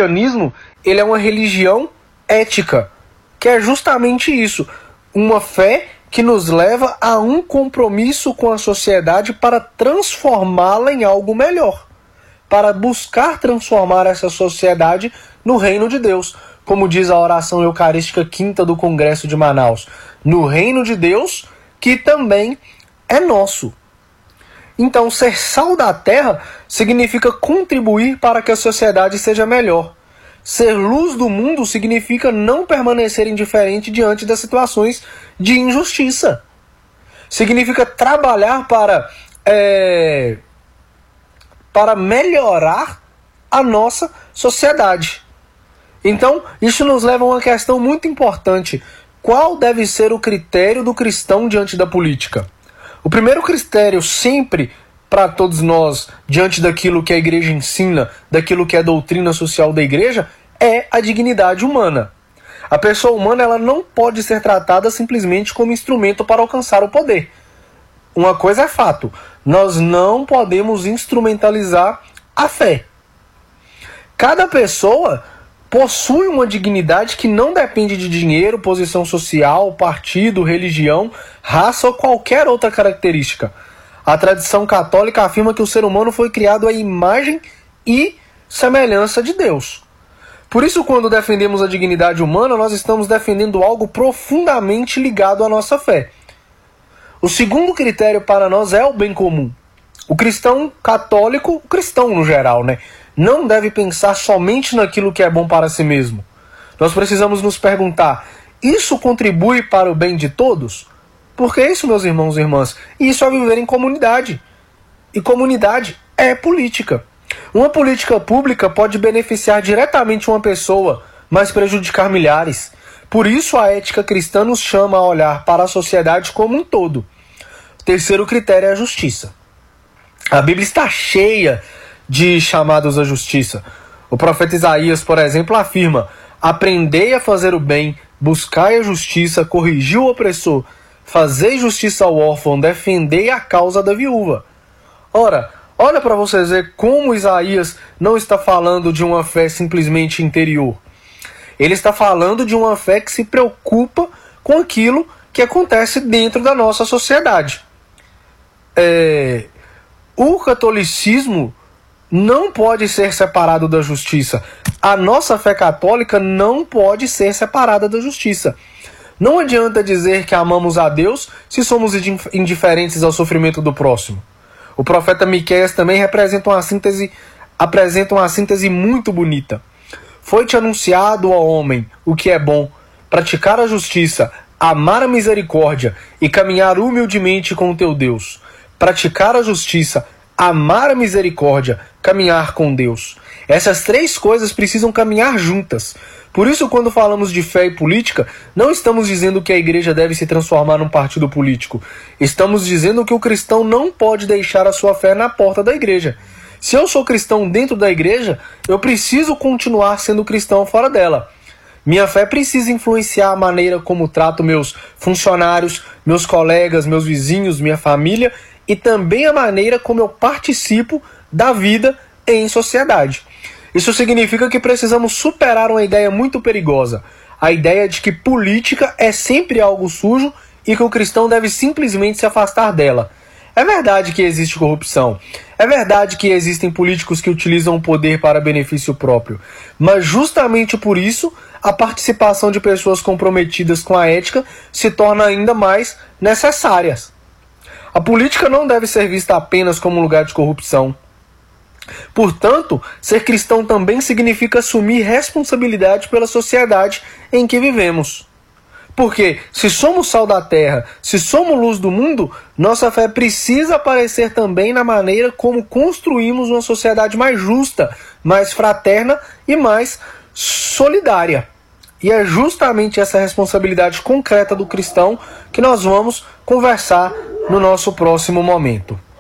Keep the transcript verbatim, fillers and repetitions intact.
cristianismo, ele é uma religião ética, que é justamente isso, uma fé que nos leva a um compromisso com a sociedade para transformá-la em algo melhor, para buscar transformar essa sociedade no reino de Deus, como diz a oração eucarística quinta do Congresso de Manaus, no reino de Deus que também é nosso. Então, ser sal da terra significa contribuir para que a sociedade seja melhor. Ser luz do mundo significa não permanecer indiferente diante das situações de injustiça. Significa trabalhar para, é, para melhorar a nossa sociedade. Então, isso nos leva a uma questão muito importante. Qual deve ser o critério do cristão diante da política? O primeiro critério sempre para todos nós, diante daquilo que a igreja ensina, daquilo que é a doutrina social da igreja, é a dignidade humana. A pessoa humana ela não pode ser tratada simplesmente como instrumento para alcançar o poder. Uma coisa é fato, nós não podemos instrumentalizar a fé. Cada pessoa possui uma dignidade que não depende de dinheiro, posição social, partido, religião, raça ou qualquer outra característica. A tradição católica afirma que o ser humano foi criado à imagem e semelhança de Deus. Por isso, quando defendemos a dignidade humana, nós estamos defendendo algo profundamente ligado à nossa fé. O segundo critério para nós é o bem comum. O cristão católico, o cristão no geral, né, não deve pensar somente naquilo que é bom para si mesmo. Nós precisamos nos perguntar, isso contribui para o bem de todos? Porque isso, meus irmãos e irmãs, isso é viver em comunidade. E comunidade é política. Uma política pública pode beneficiar diretamente uma pessoa, mas prejudicar milhares. Por isso a ética cristã nos chama a olhar para a sociedade como um todo. O terceiro critério é a justiça. A Bíblia está cheia de chamados à justiça. O profeta Isaías, por exemplo, afirma: aprendei a fazer o bem, buscai a justiça, corrigi o opressor, fazei justiça ao órfão, defendei a causa da viúva. Ora, olha para vocês ver como Isaías não está falando de uma fé simplesmente interior. Ele está falando de uma fé que se preocupa com aquilo que acontece dentro da nossa sociedade. É, o catolicismo não pode ser separado da justiça. A nossa fé católica não pode ser separada da justiça. Não adianta dizer que amamos a Deus se somos indiferentes ao sofrimento do próximo. O profeta Miqueias também representa uma síntese, apresenta uma síntese muito bonita. Foi-te anunciado, ó homem, o que é bom, praticar a justiça, amar a misericórdia e caminhar humildemente com o teu Deus. Praticar a justiça, amar a misericórdia, caminhar com Deus. Essas três coisas precisam caminhar juntas. Por isso, quando falamos de fé e política, não estamos dizendo que a igreja deve se transformar num partido político. Estamos dizendo que o cristão não pode deixar a sua fé na porta da igreja. Se eu sou cristão dentro da igreja, eu preciso continuar sendo cristão fora dela. Minha fé precisa influenciar a maneira como trato meus funcionários, meus colegas, meus vizinhos, minha família e também a maneira como eu participo da vida em sociedade. Isso significa que precisamos superar uma ideia muito perigosa, a ideia de que política é sempre algo sujo e que o cristão deve simplesmente se afastar dela. É verdade que existe corrupção, é verdade que existem políticos que utilizam o poder para benefício próprio, mas justamente por isso a participação de pessoas comprometidas com a ética se torna ainda mais necessária. A política não deve ser vista apenas como um lugar de corrupção. Portanto, ser cristão também significa assumir responsabilidade pela sociedade em que vivemos. Porque, se somos sal da terra, se somos luz do mundo, nossa fé precisa aparecer também na maneira como construímos uma sociedade mais justa, mais fraterna e mais solidária. E é justamente essa responsabilidade concreta do cristão que nós vamos conversar no nosso próximo momento.